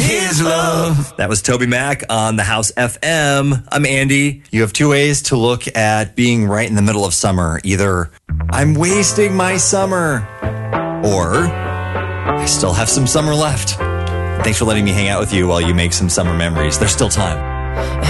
his love. That was Toby Mac on the House FM. I'm Andy. You have two ways to look at being right in the middle of summer. Either I'm wasting my summer, or I still have some summer left. Thanks for letting me hang out with you while you make some summer memories. There's still time.